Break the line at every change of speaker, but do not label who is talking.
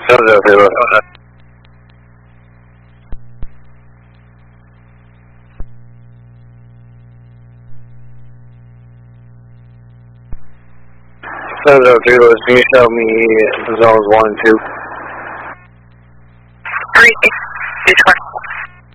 7-0. Can you show me zones 1 and 2?
3, 2, 1.